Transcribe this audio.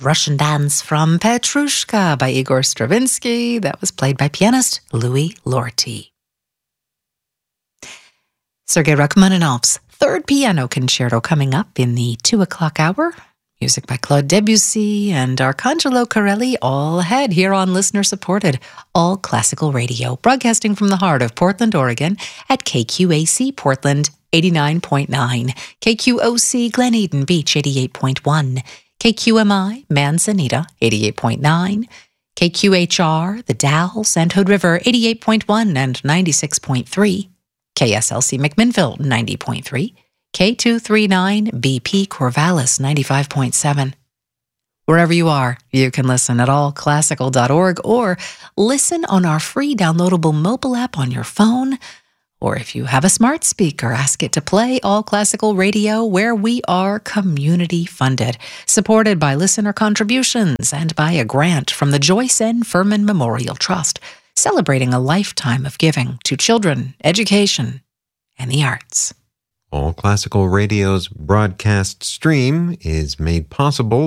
Russian Dance from Petrushka by Igor Stravinsky. That was played by pianist Louis Lorty. Sergei Rachmaninoff's third piano concerto coming up in the 2 o'clock hour. Music by Claude Debussy and Arcangelo Corelli, all ahead here on listener-supported All Classical Radio, broadcasting from the heart of Portland, Oregon at KQAC Portland 89.9, KQOC Glen Eden Beach 88.1, KQMI Manzanita 88.9, KQHR The Dalles and Hood River 88.1 and 96.3, KSLC McMinnville 90.3, K239 BP Corvallis 95.7. Wherever you are, you can listen at allclassical.org or listen on our free downloadable mobile app on your phone. Or if you have a smart speaker, ask it to play All Classical Radio, where we are community funded, supported by listener contributions and by a grant from the Joyce N. Furman Memorial Trust, celebrating a lifetime of giving to children, education, and the arts. All Classical Radio's broadcast stream is made possible